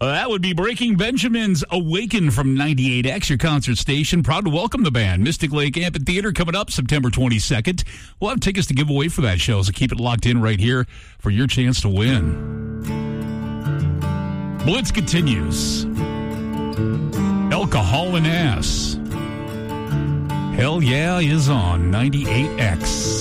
That would be Breaking Benjamin's Awaken from 98X, your concert station. Proud to welcome the band. Mystic Lake Amphitheater coming up September 22nd. We'll have tickets to give away for that show, so keep it locked in right here for your chance to win. Blitz continues. Alcohol and Ass. Hell Yeah is on 98X.